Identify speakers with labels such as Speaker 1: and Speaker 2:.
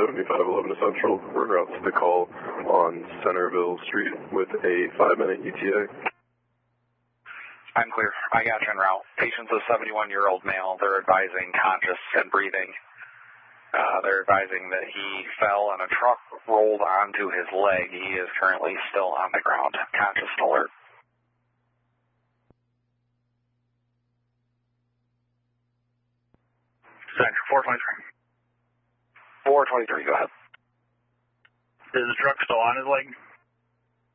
Speaker 1: 7511 Central. We're en route to the call on Centerville Street with a 5-minute ETA.
Speaker 2: I'm clear. I got you en route. Patient's a 71-year-old male. They're advising conscious and breathing. They're advising that he fell and a truck rolled onto his leg. He is currently still on the ground. Conscious and alert.
Speaker 3: Central 423.
Speaker 2: 423, go ahead.
Speaker 3: Is the truck still on his leg?